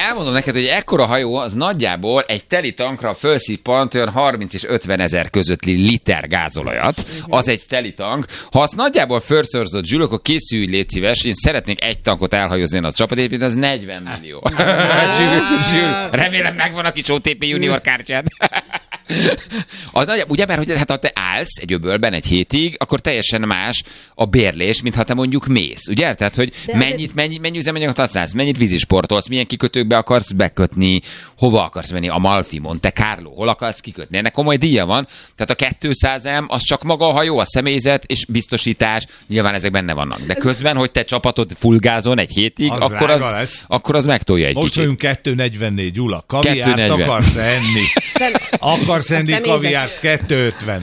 elmondom neked, hogy ekkora hajó az nagyjából egy teli tankra fölszippant olyan 30 és 50 ezer közötti liter gázolajat. Az egy teli tank. Ha azt nagyjából felszorzott, Zsül, akkor készülj, légy szíves, én szeretnék egy tankot elhajózni az csapatépít, az 40 millió. Zsül, remélem megvan a kis OTP Junior kártyád. Ugye, mert hogy hát, ha te állsz egy öbölben egy hétig, akkor teljesen más a bérlés, mint ha te mondjuk mész. Ugye? Tehát, hogy mennyi üzemanyagot használsz, mennyit vízisportolsz, milyen kikötőkbe akarsz bekötni, hova akarsz menni, a Malfi, Monte Carlo, hol akarsz kikötni. Ennek komoly díja van. Tehát a 200M az csak maga a hajó, a személyzet és biztosítás, nyilván ezek benne vannak. De közben, hogy te csapatod fullgázon egy hétig, akkor az megtolja egy most kicsit. Most vagyunk 2,44 Gyula. Kaviárt akarsz enni? Akarsz enni kaviárt 2,50.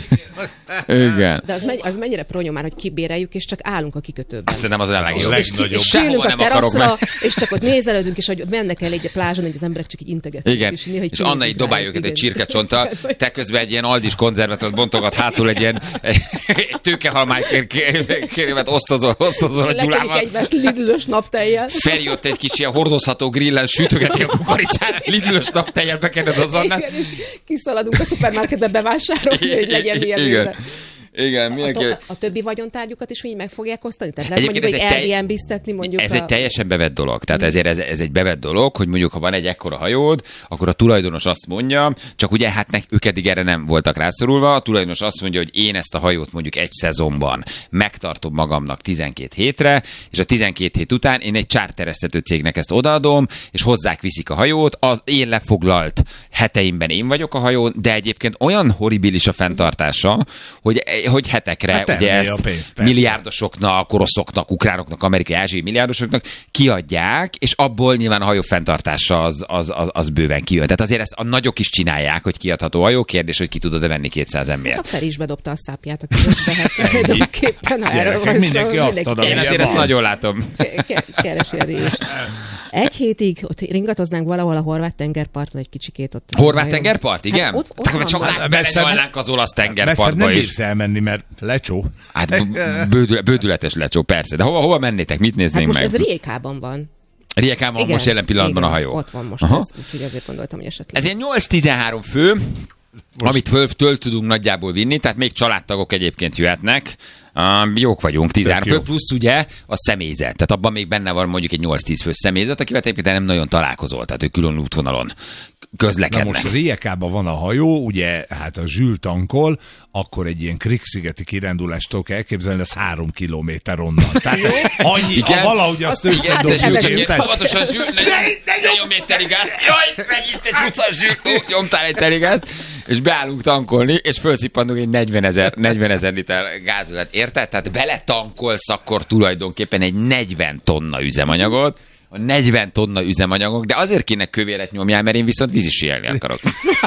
Igen. De az mennyire pronyó már, hogy kibéreljük, és csak állunk a kikötőben. Azt szerintem az a legjobb. És ülünk a teraszra, és csak ott nézelődünk, és hogy mennek el egy a plázson, hogy az emberek csak így integetnek. Igen, és Anna így dobálja őket egy csirkecsonttal, te közben egy ilyen Aldis konzervet ott bontogat hátul egy ilyen tőkehalmány kérémet osztozol a Gyulával. Lekerik egymást Lidl-ös naptejjel. Feri ott egy kis ilyen hordozható grillen sütögeti a kukoricát, Lidl-ös naptejjel bekenned az Annát. Igen, és kiszaladunk a szupermarketbe bevásárolni, hogy legyen ilyen. Igen, a többi vagyontárgyukat is így meg fogják osztani? Tehát lehet mondjuk, hogy Airbnb-ztetni mondjuk. Ez egy teljesen bevett dolog. Tehát ezért ez egy bevett dolog, hogy mondjuk, ha van egy ekkora hajód, akkor a tulajdonos azt mondja, csak ugye hát ők eddig erre nem voltak rászorulva, a tulajdonos azt mondja, hogy én ezt a hajót mondjuk egy szezonban megtartom magamnak 12 hétre, és a 12 hét után én egy chartereztető cégnek ezt odaadom, és hozzák viszik a hajót, az én lefoglalt heteimben én vagyok a hajón, de egyébként olyan horribilis a fenntartása, hogy hetekre hát ugye ezt milliárdosoknak, oroszoknak, ukránoknak, amerikai, ázsiai milliárdosoknak kiadják, és abból nyilván a hajó fenntartása az bőven kijön. Tehát azért ezt a nagyok is csinálják, hogy kiadható hajó. Kérdés, hogy ki tudod-e venni 200 embert. A Feri is bedobta a szápját a közösbe. Tulajdonképpen erről van szó. Mindenki azt ad, én azért ezt nagyon látom. Keresérni is. Egy hétig ott ringatoznánk valahol a horvát tengerparton egy kicsikét ott. Horvát tengerpart, igen? Hát ott csak belenyalnánk az olasz tengerpartba is. Nem bírsz elmenni, mert lecsó. Hát bődületes lecsó, persze. De hova mennétek? Mit néznénk hát most meg? Ez Rijekában van. Rijekában van most jelen pillanatban a hajó. Ott van most ez, úgyhogy azért gondoltam, hogy esetleg. Ez ilyen 8-13 fő, amit föl tudunk nagyjából vinni, tehát még családtagok egyébként jöhetnek. Jók vagyunk, 13 fő, plusz ugye a személyzet. Tehát abban még benne van mondjuk egy 8-10 fő személyzet, akivel egyébként nem nagyon találkozol, tehát ők külön útvonalon közlekednek. Na most Rijekában van a hajó, ugye hát a Zsül tankol, akkor egy ilyen Krk-szigeti kirándulástól kell elképzelni, az 3 kilométer onnan. Tehát annyi, valahogy azt összedobjuk. Havatosan Zsül, ne nyomj egy terigázt. Jaj, megint egy 20-as Zsül, nyomtál egy terigázt. És beállunk tankolni, és fölszippantunk egy 40 ezer liter gázolajat. Érted? Tehát beletankolsz akkor tulajdonképpen egy 40 tonna üzemanyagot, a 40 tonna üzemanyagok, de azért kéne kövéret nyomjál, mert én viszont vízisíelni akarok.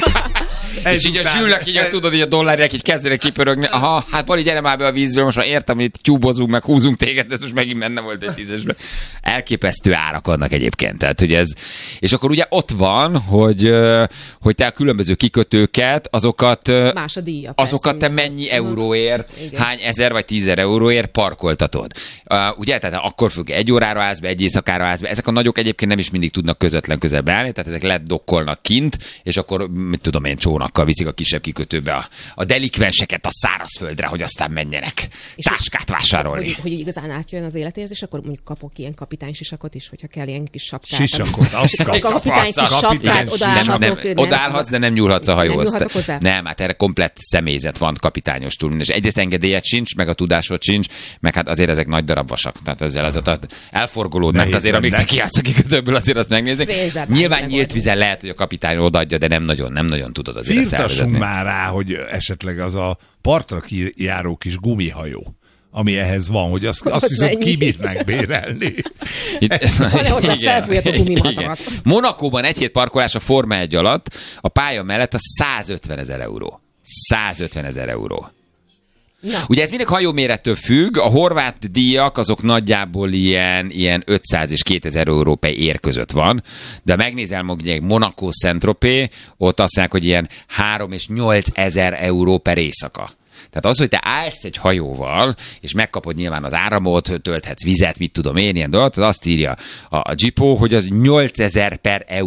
És így a Zsülnek így, tudod, így a dollárják így kezdenek kipörögni. Aha, hát Bali, gyere már be a vízből, most már értem, hogy itt tyúbozunk, meg húzunk téged, de most megint benne volt egy 10-esben. Elképesztő árak adnak egyébként. Tehát, hogy ez... És akkor ugye ott van, hogy te a különböző kikötőket, azokat te mennyi euróért, hány ezer vagy 10 000 euróért parkoltatod. Ugye, tehát akkor függ, 1 órára állsz be, 1 éjszakára állsz be. Ezek a nagyok egyébként nem is mindig tudnak közvetlen közelbe állni, tehát ezek ledokkolnak kint, és akkor, mit tudom én, csónakkal viszik a kisebb kikötőbe a delikvenseket a szárazföldre, hogy aztán menjenek táskát vásárolni. Hogy igazán átjön az életérzés, akkor mondjuk kapok ilyen kapitánysisakot is, hogyha kell ilyen kis sapkát. Sisakot, azt kapsz. Kapitány kis sapkát, odaállhatok. Odaállhatsz, de nem nyúlhatsz a hajóhoz. Nem, hát erre komplett személyzet van, kapitányostól. És egyrészt engedélyed sincs, meg a tudásod sincs, meg hát azért ezek nagy darab vasak. Tehát ezzel elforgolódnak azért, amíg te kiállsz a kikötőből, azért azt megnézik. Nyilván nyílt vizen lehet, hogy a kapitány odaadja, de nem nagyon tudod azért ezt elvezetni. Firtassunk már rá, hogy esetleg az a partra kijáró kis gumihajó, ami ehhez van, hogy azt viszont ki bír megbérelni. Monakóban egy hét parkolás a Forma 1 alatt, a pálya mellett a 150 000 euró. 150 000 euró. Na. Ugye ez mindig hajómérettől függ, a horvát díjak azok nagyjából ilyen 500 és 2000 euró per ér között van, de megnézel mondjuk Monaco Saint-Tropez, ott azt mondják, hogy ilyen 3 és 8 ezer euró per éjszaka. Tehát az, hogy te állsz egy hajóval, és megkapod nyilván az áramot, tölthetsz vizet, mit tudom én, ilyen dolgot, azt írja a Gipó, hogy az 8000 per euró.